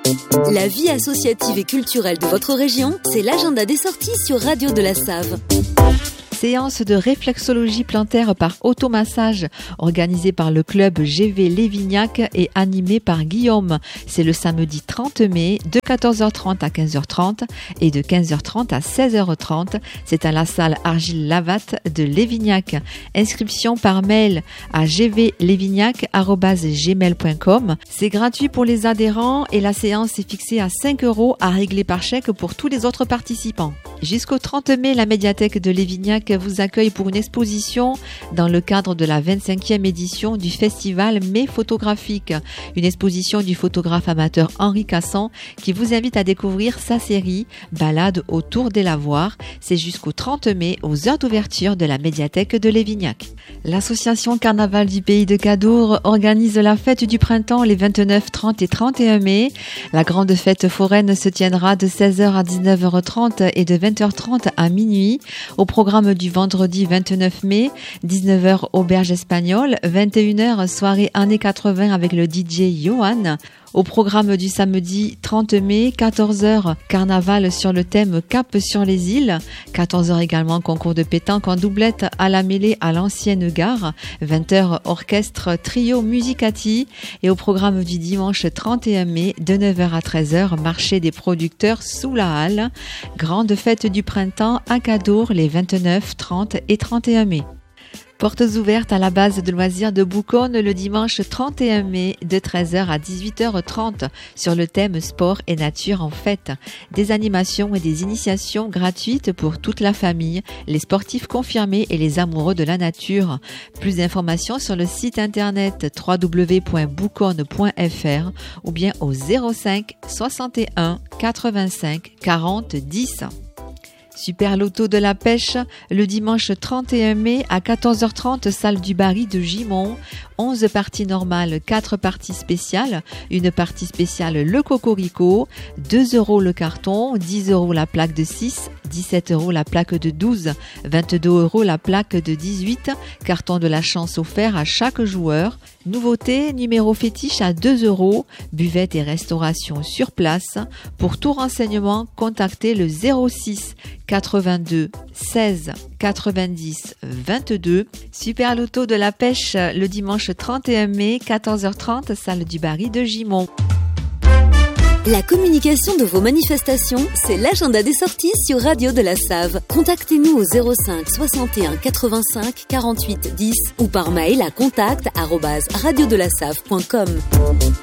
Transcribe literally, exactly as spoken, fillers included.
La vie associative et culturelle de votre région, c'est l'agenda des sorties sur Radio de la Save. Séance de réflexologie plantaire par automassage organisée par le club G V Lévignac et animée par Guillaume. C'est le samedi trente mai de quatorze heures trente à quinze heures trente et de quinze heures trente à seize heures trente. C'est à la salle Argile Lavatte de Lévignac. Inscription par mail à g v lévignac arobase gmail point com. C'est gratuit pour les adhérents et la séance est fixée à cinq euros à régler par chèque pour tous les autres participants. Jusqu'au trente mai, la médiathèque de Lévignac vous accueille pour une exposition dans le cadre de la vingt-cinquième édition du festival Mai photographique. Une exposition du photographe amateur Henri Cassan qui vous invite à découvrir sa série Balade autour des lavoirs. C'est jusqu'au trente mai aux heures d'ouverture de la médiathèque de Lévignac. L'association Carnaval du Pays de Cadour organise la fête du printemps les vingt-neuf, trente et trente et un mai. La grande fête foraine se tiendra de seize heures à dix-neuf heures trente et de vingt heures trente à minuit. Au programme du vendredi vingt-neuf mai, dix-neuf heures auberge espagnole, vingt et une heures soirée années quatre-vingts avec le D J Johan. Au programme du samedi trente mai, quatorze heures, carnaval sur le thème Cap sur les îles. quatorze heures également, concours de pétanque en doublette à la mêlée à l'ancienne gare. vingt heures, orchestre trio Musicati. Et au programme du dimanche trente et un mai, de neuf heures à treize heures, marché des producteurs sous la halle. Grande fête du printemps à Cadour les vingt-neuf, trente et trente et un mai. Portes ouvertes à la base de loisirs de Bouconne le dimanche trente et un mai de treize heures à dix-huit heures trente sur le thème sport et nature en fête. Des animations et des initiations gratuites pour toute la famille, les sportifs confirmés et les amoureux de la nature. Plus d'informations sur le site internet w w w point bouconne point f r ou bien au zéro cinq soixante et un quatre-vingt-cinq quarante dix. Super Loto de la pêche, le dimanche trente et un mai à quatorze heures trente, salle du Barry de Gimont. onze parties normales, quatre parties spéciales. Une partie spéciale le Cocorico, deux euros le carton, dix euros la plaque de six, dix-sept euros la plaque de douze, vingt-deux euros la plaque de dix-huit. Carton de la chance offert à chaque joueur. Nouveauté, numéro fétiche à deux euros. Buvette et restauration sur place. Pour tout renseignement, contactez le zéro six quatre-vingt-deux seize quatre-vingt-dix vingt-deux. Super Loto de la pêche le dimanche trente et un mai, quatorze heures trente, salle du Barry de Gimont. La communication de vos manifestations, c'est l'agenda des sorties sur Radio de la Save. Contactez-nous au zéro cinq soixante et un quatre-vingt-cinq quarante-huit dix ou par mail à contact arobase radio de la save point com.